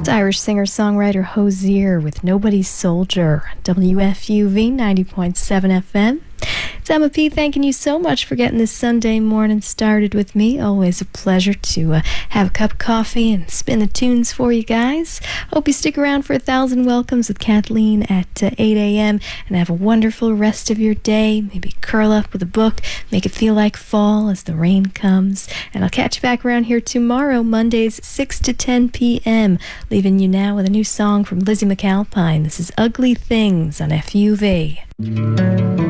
Irish singer-songwriter Hozier with Nobody's Soldier, WFUV 90.7 FM. It's Emma P. thanking you so much for getting this Sunday morning started with me. Always a pleasure to have a cup of coffee and spin the tunes for you guys. Hope you stick around for 1,000 Welcomes with Kathleen at 8 a.m. and have a wonderful rest of your day. Maybe curl up with a book, make it feel like fall as the rain comes. And I'll catch you back around here tomorrow, Mondays 6 to 10 p.m. Leaving you now with a new song from Lizzie McAlpine. This is Ugly Things on FUV.